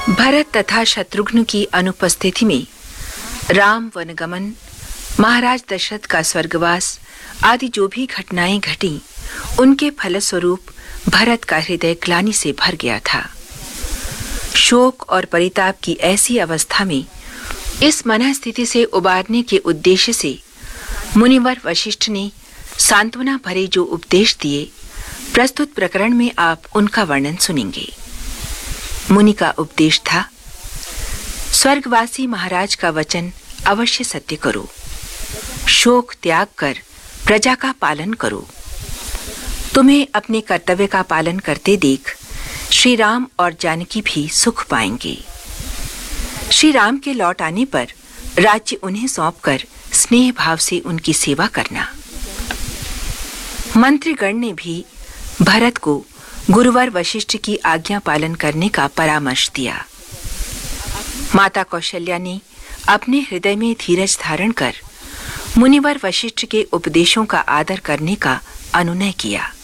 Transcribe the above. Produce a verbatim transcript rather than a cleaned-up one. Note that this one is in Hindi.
भरत तथा शत्रुघ्न की अनुपस्थिति में राम वनगमन, महाराज दशरथ का स्वर्गवास आदि जो भी घटनाएं घटी, उनके फलस्वरूप भरत का हृदय ग्लानि से भर गया था। शोक और परिताप की ऐसी अवस्था में इस मनस्थिति से उबारने के उद्देश्य से मुनिवर वशिष्ठ ने सांत्वना भरे जो उपदेश दिए, प्रस्तुत प्रकरण में आप उनका वर्णन सुनेंगे। मुनि का उपदेश था, स्वर्गवासी महाराज का वचन अवश्य सत्य करो, शोक त्याग कर प्रजा का पालन करो। तुम्हें अपने कर्तव्य का पालन करते देख श्री राम और जानकी भी सुख पाएंगे। श्री राम के लौट आने पर राज्य उन्हें सौंपकर स्नेह भाव से उनकी सेवा करना। मंत्रीगण ने भी भरत को गुरुवर वशिष्ठ की आज्ञा पालन करने का परामर्श दिया। माता कौशल्या ने अपने हृदय में धीरज धारण कर मुनिवर वशिष्ठ के उपदेशों का आदर करने का अनुनय किया।